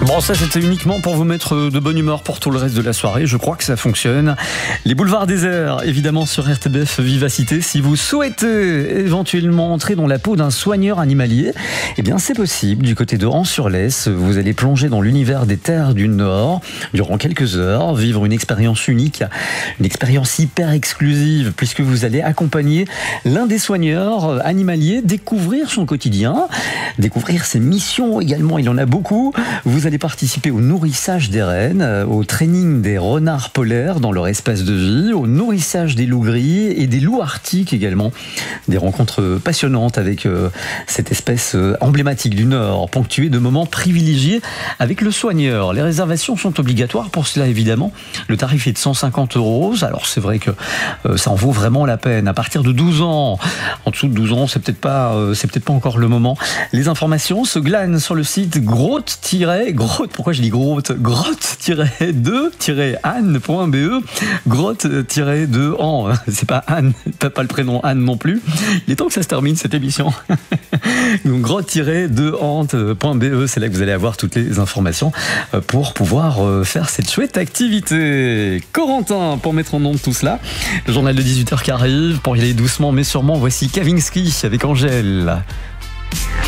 Bon, ça c'était uniquement pour vous mettre de bonne humeur pour tout le reste de la soirée. Je crois que ça fonctionne. Les boulevards déserts, évidemment sur RTBF Vivacité. Si vous souhaitez éventuellement entrer dans la peau d'un soigneur animalier, eh bien c'est possible. Du côté de Hans-sur-Lesse, vous allez plonger dans l'univers des terres du Nord durant quelques heures, vivre une expérience unique, une expérience hyper exclusive, puisque vous allez accompagner l'un des soigneurs animaliers, découvrir son quotidien, découvrir ses missions également. Il en a beaucoup. Vous allez participer au nourrissage des rennes, au training des renards polaires dans leur espace de vie, au nourrissage des loups gris et des loups arctiques également. Des rencontres passionnantes avec cette espèce emblématique du Nord, ponctuée de moments privilégiés avec le soigneur. Les réservations sont obligatoires pour cela évidemment. Le tarif est de 150 €. Alors c'est vrai que ça en vaut vraiment la peine. À partir de 12 ans, en dessous de 12 ans, c'est peut-être pas encore le moment. Les informations se glanent sur le site grotte-pourquoi je dis grotte 2-anne.be, grotte-2an, c'est pas Anne, pas le prénom Anne non plus. Il est temps que ça se termine cette émission. Donc grotte-2an.be, c'est là que vous allez avoir toutes les informations pour pouvoir faire cette chouette activité. Corentin, pour mettre en onde tout cela, le journal de 18h qui arrive, pour y aller doucement mais sûrement, voici Kavinsky avec Angèle.